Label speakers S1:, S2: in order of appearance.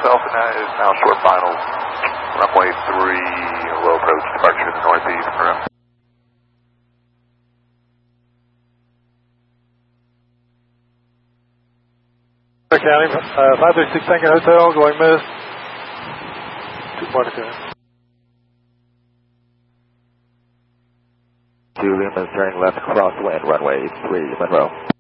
S1: Alpha is now short final, runway 3, low approach, departure to the northeast, correct.
S2: County, 536 Tango Hotel, going mist, 2.2.
S3: Julian is turning left crosswind, runway 3, Monroe.